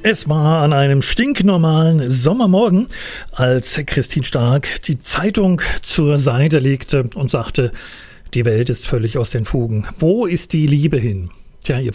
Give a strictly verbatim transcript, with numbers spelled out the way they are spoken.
Es war an einem stinknormalen Sommermorgen, als Christine Stark die Zeitung zur Seite legte und sagte, die Welt ist völlig aus den Fugen. Wo ist die Liebe hin? Tja, ihr